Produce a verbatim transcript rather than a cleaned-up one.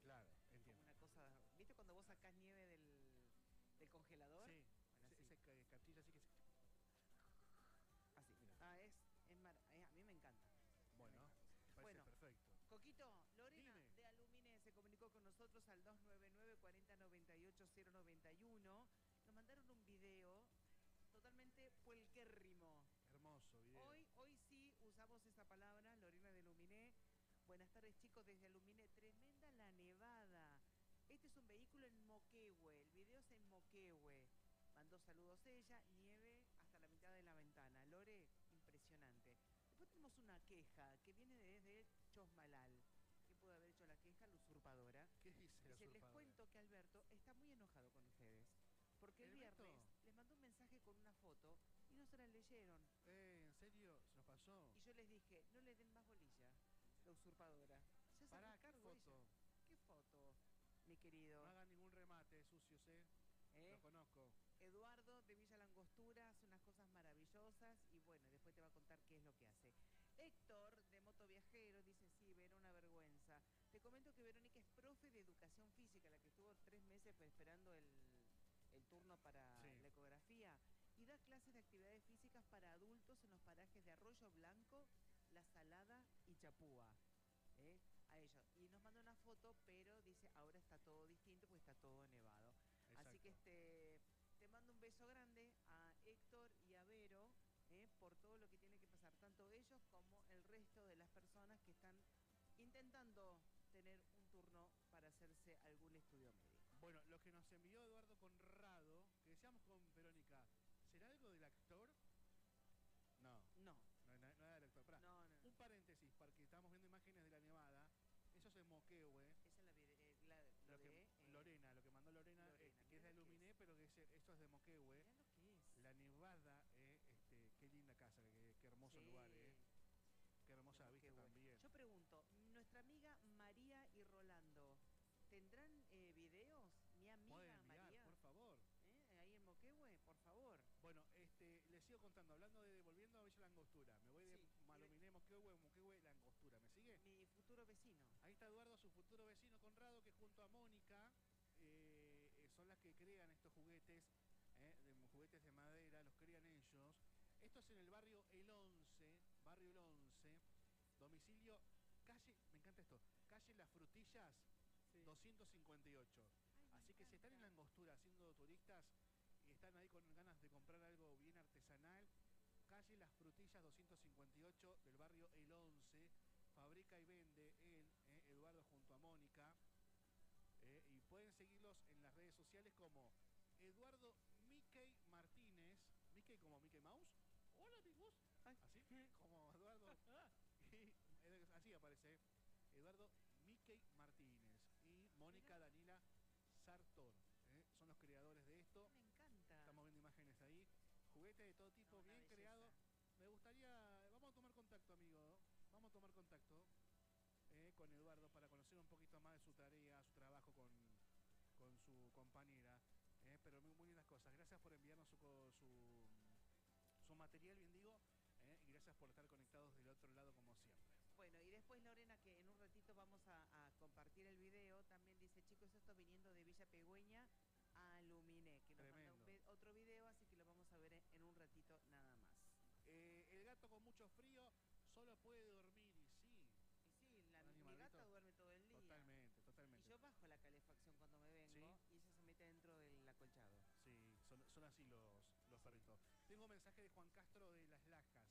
Claro, Como entiendo. una cosa, ¿viste cuando vos sacás nieve del, del congelador? Sí, Bueno, ese, así. ese ca- cartillo así que se... Así. Mira, Ah, es, es mar- eh, a mí me encanta. A mí me bueno, encanta. me parece Bueno, perfecto. Coquito, Lorena Dime. de Alumine se comunicó con nosotros al dos nueve nueve, cuatro cero nueve ocho, cero nueve uno. Nos mandaron un video totalmente puelquérrimo. Hermoso video. Hoy, hoy sí usamos esa palabra, Lorena de Luminé. Buenas tardes, chicos, desde Luminé. Tremenda la nevada. Este es un vehículo en Moquehue. El video es en Moquehue. Mandó saludos ella, nieve hasta la mitad de la ventana. Lore, impresionante. Después tenemos una queja que viene desde Chosmalal. ¿Qué puede haber hecho la queja? La usurpadora. ¿Qué dice la Dice, les usurpadora? cuento que Alberto está muy enojado con ustedes. Porque el ¿El Beto? viernes les mandó un mensaje con una foto y no se la leyeron. Eh, ¿en serio? ¿Se nos pasó? Y yo les dije, no le den más bolilla, la usurpadora. Ya se hace Pará, ¿qué cargo ella. foto? ¿Qué foto, mi No querido? hagan ningún remate, sucios, ¿eh? Los ¿Eh? conozco. Eduardo de Villa Langostura hace unas cosas maravillosas y bueno, después te va a contar qué es lo que hace. Héctor de Motoviajero dice, sí, Vera, una vergüenza. Te comento que Verónica es profe de educación física, la que estuvo tres meses esperando el, el turno para Sí. la ecografía y da clases de actividades físicas para adultos en los parajes de Arroyo Blanco, La Salada y Chapúa. ¿Eh? A ellos. Y nos manda una foto, pero dice, ahora está todo distinto porque está todo nevado. Así que Exacto. este, te mando un beso grande a Héctor y a Vero, ¿eh? Por todo lo que tiene que pasar, tanto ellos como el resto de las personas que están intentando tener un turno para hacerse algún estudio médico. Bueno, lo que nos envió Eduardo Conrado, que decíamos con Verónica, ¿será algo del actor? No, No, no es nada del actor. Pará, no, no, no. un paréntesis, porque estamos viendo imágenes de la nevada. Eso es en Moquehue. Esa es la, vide- eh, la- lo, Lo que, de eh, Lorena, lo que mandó Lorena, Lorena. este, que es Mirá de lo que Luminé, es. pero que es, esto es de Moquehue. Mirá lo que es. La nevada, eh, este, qué linda casa, qué, qué hermoso lugar, eh. Sí. Qué hermosa Qué vista bueno. también. Yo pregunto, nuestra amiga María y Rolando, ¿tendrán eh, videos? Mi Pueden amiga enviar, María, por favor. ¿eh? Ahí en Moquehue, por favor. Bueno, este, les sigo contando, hablando de, volviendo a Villa Langostura. Me voy de Sí, y de- Maluminé, Moquehue, Moquehue, Langostura. ¿Me sigue? Mi futuro vecino. Ahí está Eduardo, su futuro vecino Conrado, que junto a Mónica eh, eh, son las que crean estos juguetes, eh, de juguetes de madera, los crean ellos. Esto es en el barrio El once, barrio El once, domicilio, calle, me encanta esto, calle Las Frutillas, Sí. doscientos cincuenta y ocho. Ay, me Así que si están en encanta. Langostura haciendo turistas y están ahí con ganas de comprar algo bien artesanal, calle Las Frutillas doscientos cincuenta y ocho del barrio El once, fabrica y vende él, eh, Eduardo junto a Mónica, eh, y pueden seguirlos en las redes sociales como Eduardo Mickey Martínez, Mickey como Mickey Mouse, hola amigos, Ay. así como Eduardo, y, eh, así aparece, Eduardo Mickey Martínez y Mónica Mirá. Danila Sartor, eh, son los creadores de esto. Me encanta. Estamos viendo imágenes ahí. Juguetes de todo No, tipo, una bien belleza. creado. Me gustaría... Vamos a tomar contacto, amigo. Vamos a tomar contacto eh, con Eduardo para conocer un poquito más de su tarea, su trabajo con, con su compañera. Eh, pero muy, muy lindas cosas. Gracias por enviarnos su, co- su, su material, bien digo. Eh, y gracias por estar conectados del otro lado como siempre. Bueno, y después Lorena, que en un ratito vamos a, a compartir el video, también dice, chicos, esto viniendo de Villa Pegüeña a Luminé, que nos manda Tremendo. un ve- otro video, así que lo vamos a ver en, en un ratito nada más. Eh, el gato con mucho frío solo puede dormir, y sí. Y sí, la- Un mi animalito. gata duerme todo el día. Totalmente, Y totalmente. yo bajo la calefacción cuando me vengo Sí. y ella se mete dentro del acolchado. Sí, son, son así los, los Sí. perritos. Tengo un mensaje de Juan Castro de Las Lajas.